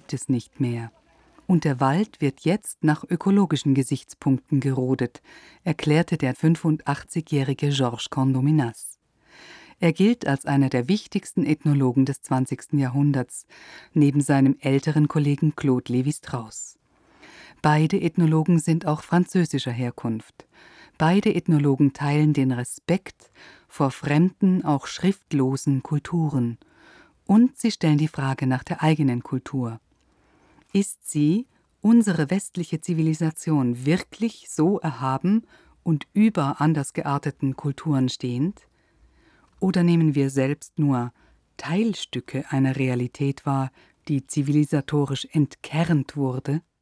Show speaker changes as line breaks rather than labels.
gibt es nicht mehr. Und der Wald wird jetzt nach ökologischen Gesichtspunkten gerodet, erklärte der 85-jährige Georges Condominas. Er gilt als einer der wichtigsten Ethnologen des 20. Jahrhunderts, neben seinem älteren Kollegen Claude Lévi-Strauss. Beide Ethnologen sind auch französischer Herkunft. Beide Ethnologen teilen den Respekt vor fremden, auch schriftlosen Kulturen. Und sie stellen die Frage nach der eigenen Kultur. Ist sie, unsere westliche Zivilisation, wirklich so erhaben und über anders gearteten Kulturen stehend? Oder nehmen wir selbst nur Teilstücke einer Realität wahr, die zivilisatorisch entkernt wurde?